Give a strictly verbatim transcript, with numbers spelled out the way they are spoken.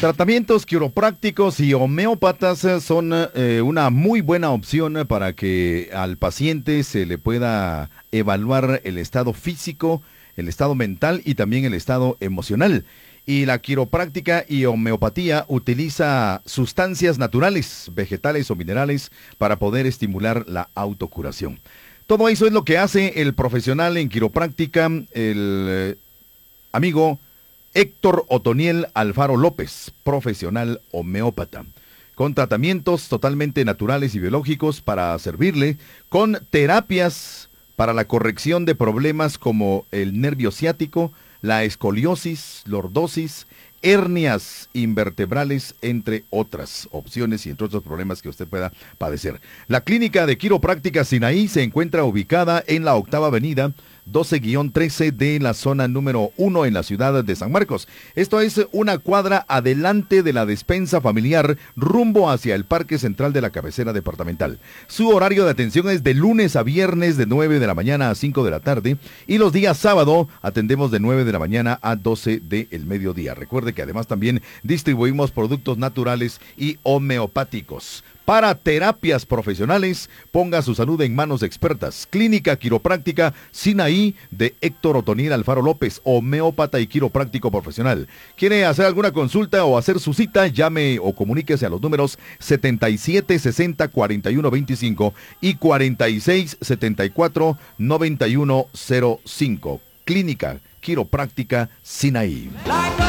Tratamientos quiroprácticos y homeópatas son eh, una muy buena opción para que al paciente se le pueda evaluar el estado físico, el estado mental y también el estado emocional. Y la quiropráctica y homeopatía utiliza sustancias naturales, vegetales o minerales para poder estimular la autocuración. Todo eso es lo que hace el profesional en quiropráctica, el eh, amigo Héctor Otoniel Alfaro López, profesional homeópata, con tratamientos totalmente naturales y biológicos para servirle, con terapias para la corrección de problemas como el nervio ciático, la escoliosis, lordosis, hernias invertebrales, entre otras opciones y entre otros problemas que usted pueda padecer. La clínica de quiropráctica Sinaí se encuentra ubicada en la octava avenida, doce guión trece de la zona número uno en la ciudad de San Marcos. Esto es una cuadra adelante de la despensa familiar rumbo hacia el Parque Central de la cabecera departamental. Su horario de atención es de lunes a viernes de nueve de la mañana a cinco de la tarde y los días sábado atendemos de nueve de la mañana a doce del mediodía. Recuerde que además también distribuimos productos naturales y homeopáticos. Para terapias profesionales, ponga su salud en manos expertas. Clínica Quiropráctica Sinaí de Héctor Otoniel Alfaro López, homeópata y quiropráctico profesional. ¿Quiere hacer alguna consulta o hacer su cita? Llame o comuníquese a los números setenta y siete sesenta cuarenta y uno veinticinco y cuarenta y seis setenta y cuatro noventa y uno cero cinco. Clínica Quiropráctica Sinaí.